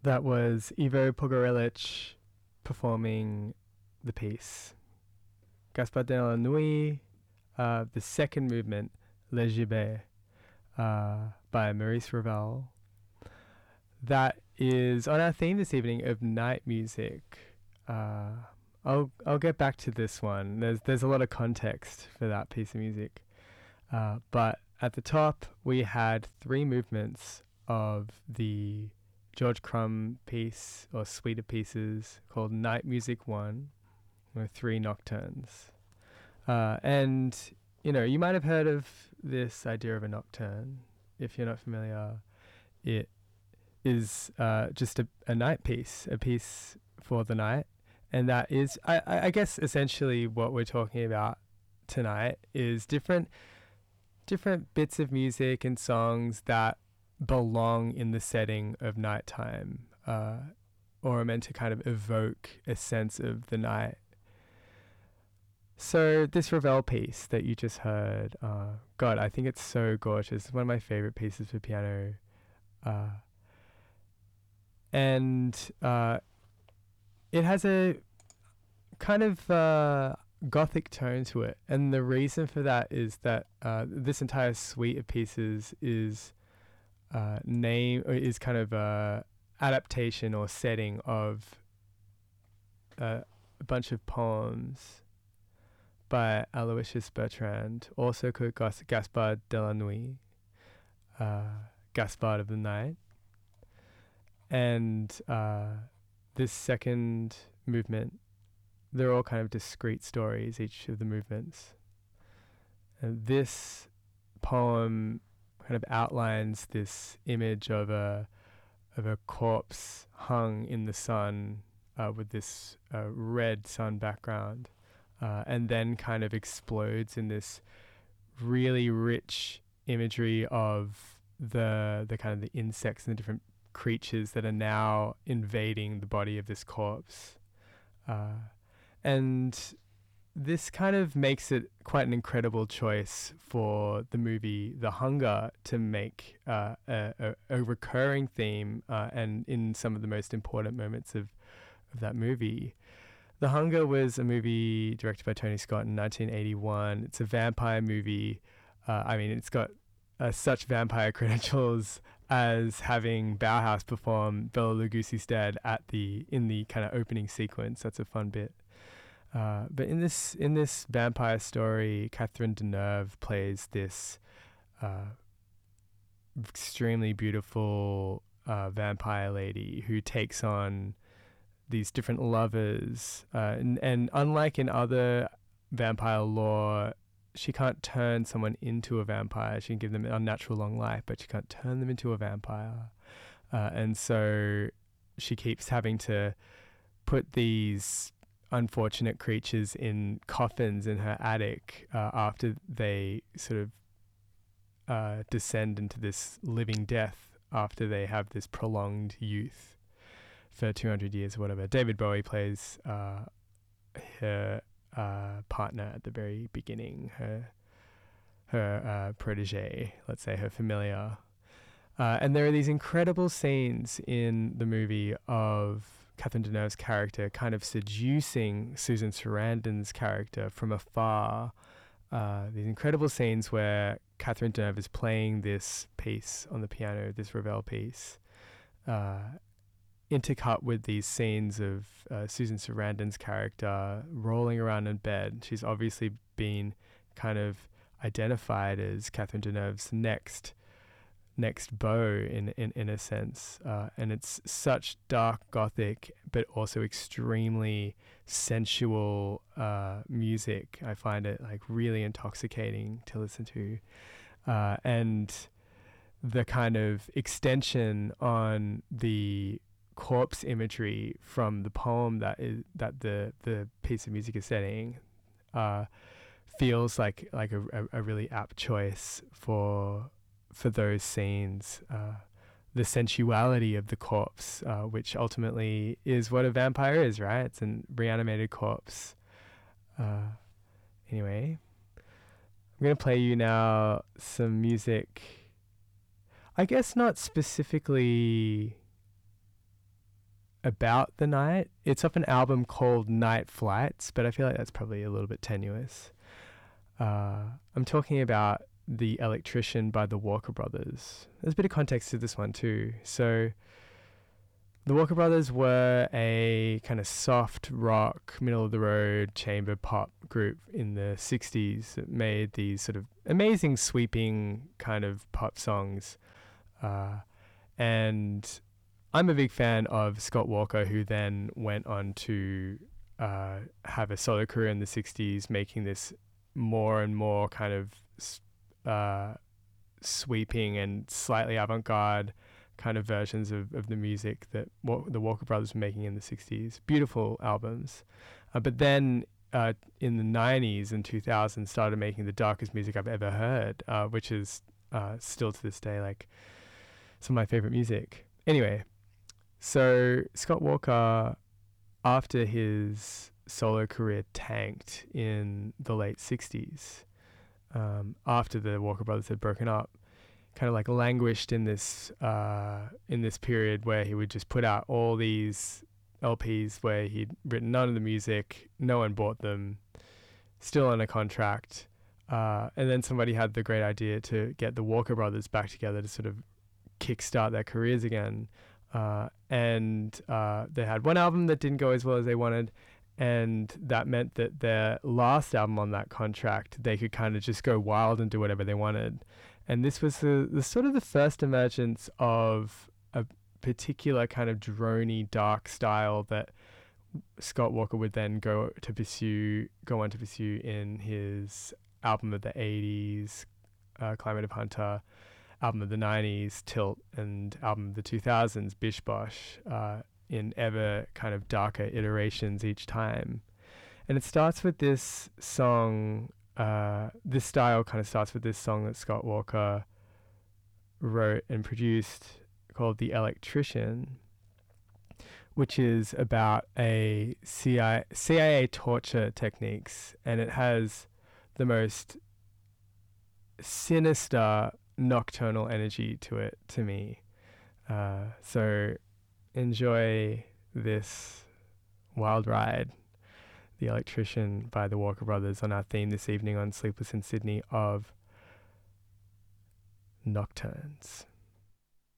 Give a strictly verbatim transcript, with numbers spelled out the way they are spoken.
That was Ivo Pogorelic performing the piece. Gaspard de la Nuit, uh, the second movement, Le Gibet, uh, by Maurice Ravel. That is on our theme this evening of night music. Uh, I'll I'll get back to this one. There's there's a lot of context for that piece of music. Uh, but at the top, we had three movements of the George Crumb piece or suite of pieces called Night Music One, with three nocturnes. Uh, and, you know, you might have heard of this idea of a nocturne. If you're not familiar, it is uh, just a, a night piece, a piece for the night. And that is, I, I guess, essentially what we're talking about tonight is different different bits of music and songs that belong in the setting of nighttime, uh, or are meant to kind of evoke a sense of the night. So this Ravel piece that you just heard, uh, God, I think it's so gorgeous. It's one of my favorite pieces for piano. Uh, and uh, it has a kind of uh, gothic tone to it. And the reason for that is that uh, this entire suite of pieces is uh, name or is kind of a adaptation or setting of uh, a bunch of poems by Aloysius Bertrand, also called Gas- Gaspard de la Nuit, uh, Gaspard of the Night. And uh, this second movement, they're all kind of discrete stories, each of the movements. And this poem kind of outlines this image of a of a corpse hung in the sun uh, with this uh, red sun background, uh, and then kind of explodes in this really rich imagery of the the kind of the insects and the different creatures that are now invading the body of this corpse. Uh, and this kind of makes it quite an incredible choice for the movie The Hunger to make uh, a, a, a recurring theme uh, and in some of the most important moments of, of that movie. The Hunger was a movie directed by Tony Scott in nineteen eighty-one. It's a vampire movie. Uh, I mean, it's got uh, such vampire credentials as having Bauhaus perform Bela Lugosi's Dead at the in the kind of opening sequence. That's a fun bit. Uh, but in this in this vampire story, Catherine Deneuve plays this uh, extremely beautiful uh, vampire lady who takes on these different lovers. Uh, and, and unlike in other vampire lore, she can't turn someone into a vampire. She can give them an unnatural long life, but she can't turn them into a vampire. Uh, and so she keeps having to put these unfortunate creatures in coffins in her attic uh, after they sort of uh, descend into this living death after they have this prolonged youth for two hundred years or whatever. David Bowie plays uh, her uh, partner at the very beginning, her her uh, protege, let's say her familiar. Uh, and there are these incredible scenes in the movie of Catherine Deneuve's character kind of seducing Susan Sarandon's character from afar. Uh, these incredible scenes where Catherine Deneuve is playing this piece on the piano, this Ravel piece, uh, intercut with these scenes of uh, Susan Sarandon's character rolling around in bed. She's obviously been kind of identified as Catherine Deneuve's next next beau in in, in a sense, uh, and it's such dark gothic but also extremely sensual uh, music. I find it like really intoxicating to listen to, uh, and the kind of extension on the corpse imagery from the poem that is that the the piece of music is setting uh, feels like like a, a, a really apt choice for for those scenes, uh, the sensuality of the corpse, uh, which ultimately is what a vampire is, right? It's a reanimated corpse. Uh, anyway, I'm going to play you now some music, I guess not specifically about the night. It's off an album called Night Flights, but I feel like that's probably a little bit tenuous. Uh, I'm talking about The Electrician by the Walker Brothers. There's a bit of context to this one too. So the Walker Brothers were a kind of soft rock, middle of the road chamber pop group in the sixties that made these sort of amazing sweeping kind of pop songs. Uh, and I'm a big fan of Scott Walker, who then went on to uh, have a solo career in the sixties, making this more and more kind of uh, sweeping and slightly avant-garde kind of versions of, of the music that wa- the Walker Brothers were making in the sixties. Beautiful albums. Uh, but then uh, in the nineties and two thousands started making the darkest music I've ever heard, uh, which is uh, still to this day like some of my favorite music. Anyway, so Scott Walker, after his solo career tanked in the late sixties, um, after the Walker Brothers had broken up, kind of like languished in this uh, in this period where he would just put out all these L Ps where he'd written none of the music, no one bought them, still on a contract, uh, and then somebody had the great idea to get the Walker Brothers back together to sort of kickstart their careers again. Uh, and uh, they had one album that didn't go as well as they wanted, and that meant that their last album on that contract, they could kind of just go wild and do whatever they wanted. And this was the, the sort of the first emergence of a particular kind of droney, dark style that Scott Walker would then go to pursue, go on to pursue in his album of the eighties, uh, Climate of Hunter, album of the nineties, Tilt, and album of the two thousands, Bish Bosh, uh, in ever kind of darker iterations each time. And it starts with this song, uh, this style kind of starts with this song that Scott Walker wrote and produced called The Electrician, which is about a C I A torture techniques, and it has the most sinister nocturnal energy to it to me. Uh, so enjoy this wild ride, The Electrician by the Walker Brothers, on our theme this evening on Sleepless in Sydney of nocturnes.